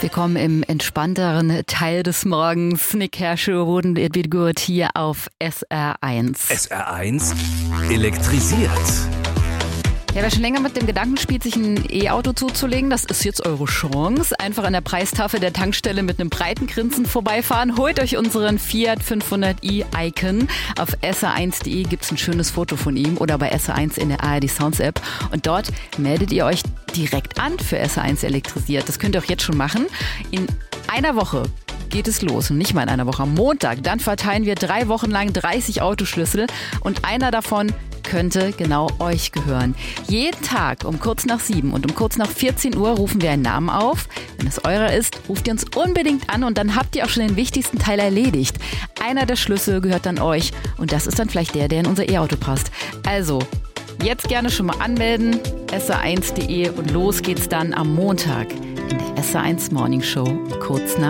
Willkommen im entspannteren Teil des Morgens. Nick Kershaw, Wouldn't It Be Good hier auf SR1. SR1 elektrisiert. Ja, wer schon länger mit dem Gedanken spielt, sich ein E-Auto zuzulegen, das ist jetzt eure Chance. Einfach an der Preistafel der Tankstelle mit einem breiten Grinsen vorbeifahren. Holt euch unseren Fiat 500i Icon. Auf sr1.de gibt's ein schönes Foto von ihm oder bei SR1 in der ARD Sounds App. Und dort meldet ihr euch direkt an für SR1 elektrisiert. Das könnt ihr auch jetzt schon machen. In einer Woche geht es los und nicht mal in einer Woche. Am Montag, dann verteilen wir 3 Wochen lang 30 Autoschlüssel und einer davon könnte genau euch gehören. Jeden Tag um kurz nach 7 und um kurz nach 14 Uhr rufen wir einen Namen auf. Wenn es eurer ist, ruft ihr uns unbedingt an und dann habt ihr auch schon den wichtigsten Teil erledigt. Einer der Schlüssel gehört dann euch und das ist dann vielleicht der in unser E-Auto passt. Also, jetzt gerne schon mal anmelden, sr1.de und los geht's dann am Montag in der SR1 Morning Show kurz nach